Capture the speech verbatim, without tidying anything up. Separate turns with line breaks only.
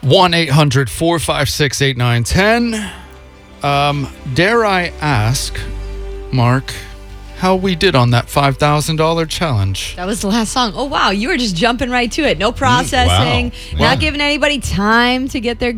one eight hundred four five six eight nine one zero. Um, dare I ask, Mark, how we did on that five thousand dollars challenge?
That was the last song. Oh, wow. You were just jumping right to it. No processing.
wow.
Not
Wow.
giving anybody time to get their